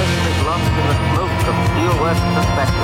horizon is lost in the smoke of steel-west perspective.